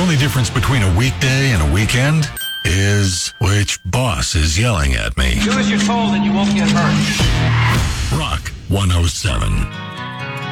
only difference between a weekday and a weekend is which boss is yelling at me. Do as you're told and you won't get hurt. Rock 107.